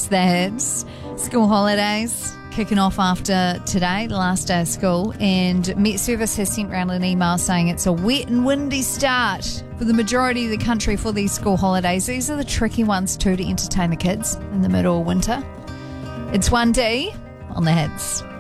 It's the Hits. School holidays kicking off after today, the last day of school, and Met Service has sent round an email saying it's a wet and windy start for the majority of the country for these school holidays. These are the tricky ones too to entertain the kids in the middle of winter. It's 1D on the Hits.